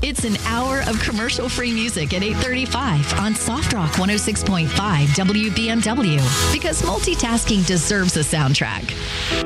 It's an hour of commercial-free music at 8:35 on Soft Rock 106.5 WBMW, because multitasking deserves a soundtrack.